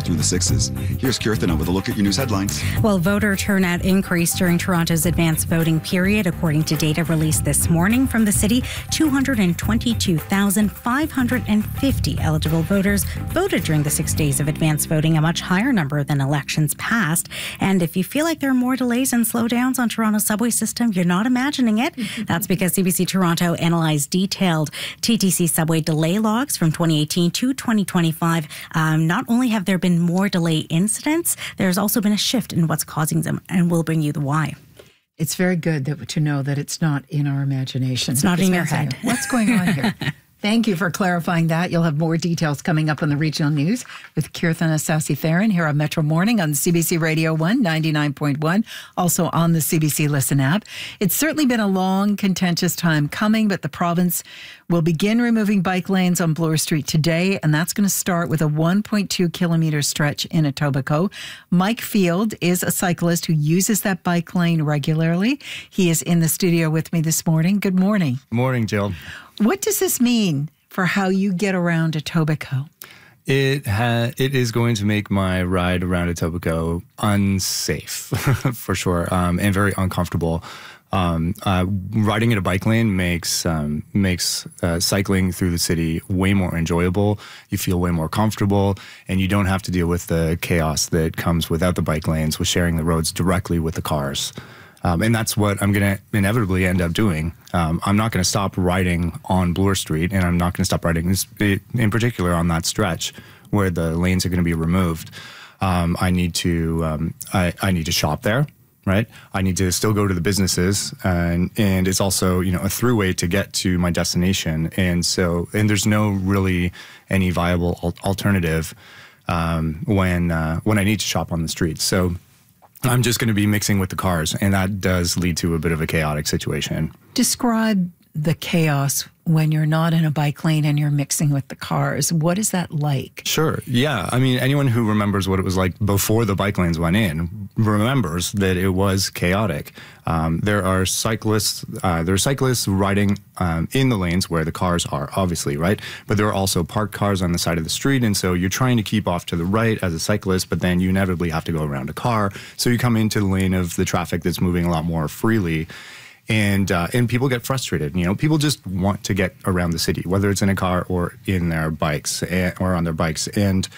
through the 6s. Here's Kirthana with a look at your news headlines. Well, voter turnout increased during Toronto's advanced voting period. According to data released this morning from the city, 222,550 eligible voters voted during the 6 days of advanced voting, a much higher number than elections past. And if you feel like there are more delays and slowdowns on Toronto's subway system, you're not imagining it. That's because CBC Toronto analyzed detailed TTC subway delay logs from 2018 to 2025. Not only have there been more delay incidents, there's also been a shift in what's causing them, and we'll bring you the why. It's very good to know that it's not in our imagination. It's not in your head. What's going on here? Thank you for clarifying that. You'll have more details coming up on the regional news with Kirthana Sasi-Theron here on Metro Morning on CBC Radio 1, 99.1, also on the CBC Listen app. It's certainly been a long, contentious time coming, but the province will begin removing bike lanes on Bloor Street today, and that's going to start with a 1.2-kilometer stretch in Etobicoke. Mike Field is a cyclist who uses that bike lane regularly. He is in the studio with me this morning. Good morning. Morning, Jill. What does this mean for how you get around Etobicoke? It is going to make my ride around Etobicoke unsafe, for sure, and very uncomfortable. Riding in a bike lane makes cycling through the city way more enjoyable. You feel way more comfortable, and you don't have to deal with the chaos that comes without the bike lanes, with sharing the roads directly with the cars. And that's what I'm going to inevitably end up doing. I'm not going to stop riding on Bloor Street, and I'm not going to stop riding in particular on that stretch where the lanes are going to be removed. I need to shop there, right? I need to still go to the businesses, and it's also, a throughway to get to my destination. And there's no really any viable alternative when I need to shop on the streets. So I'm just going to be mixing with the cars, and that does lead to a bit of a chaotic situation. Describe the chaos when you're not in a bike lane and you're mixing with the cars. What is that like? Sure. Yeah. I mean, anyone who remembers what it was like before the bike lanes went in remembers that it was chaotic. There are cyclists riding in the lanes where the cars are, obviously, right? But there are also parked cars on the side of the street, and so you're trying to keep off to the right as a cyclist, but then you inevitably have to go around a car. So you come into the lane of the traffic that's moving a lot more freely. And people get frustrated. People just want to get around the city, whether it's in a car or in their bikes or on their bikes. And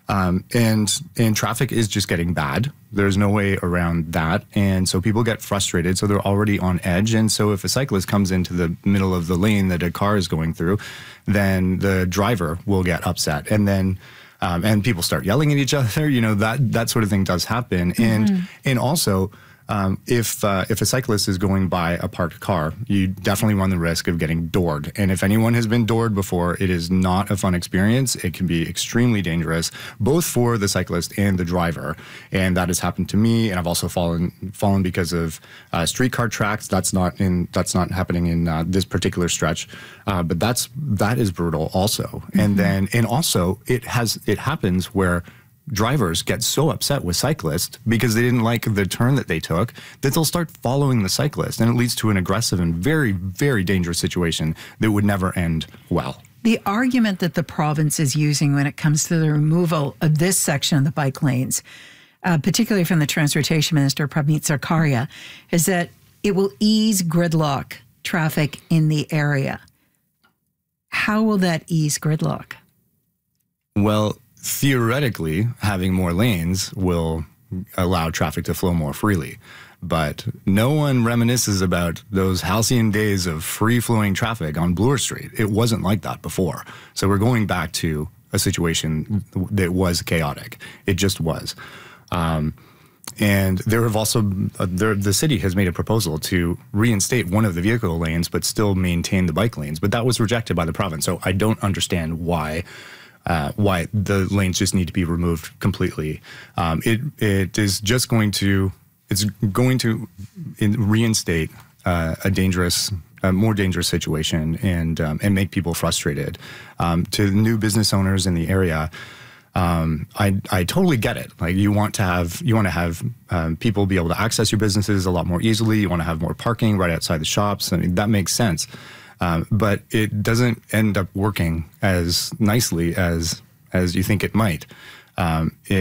traffic is just getting bad. There's no way around that. And so people get frustrated. So they're already on edge. And so if a cyclist comes into the middle of the lane that a car is going through, then the driver will get upset. And then and people start yelling at each other. That sort of thing does happen. Mm-hmm. And also, if a cyclist is going by a parked car, you definitely run the risk of getting doored. And if anyone has been doored before, it is not a fun experience. It can be extremely dangerous, both for the cyclist and the driver. And that has happened to me. And I've also fallen because of streetcar tracks. That's not happening in this particular stretch. But that is brutal also. Mm-hmm. And also it happens where drivers get so upset with cyclists because they didn't like the turn that they took that they'll start following the cyclist, and it leads to an aggressive and very, very dangerous situation that would never end well. The argument that the province is using when it comes to the removal of this section of the bike lanes, particularly from the Transportation Minister, Pravneet Sarkaria, is that it will ease gridlock traffic in the area. How will that ease gridlock? Well, theoretically, having more lanes will allow traffic to flow more freely. But no one reminisces about those halcyon days of free-flowing traffic on Bloor Street. It wasn't like that before. So we're going back to a situation that was chaotic. It just was. And there have also, the city has made a proposal to reinstate one of the vehicle lanes, but still maintain the bike lanes. But that was rejected by the province. So I don't understand why the lanes just need to be removed completely. It is just going to reinstate a more dangerous situation and make people frustrated. To new business owners in the area, I totally get it. Like you want to have people be able to access your businesses a lot more easily. You want to have more parking right outside the shops. I mean, that makes sense. But it doesn't end up working as nicely as you think it might.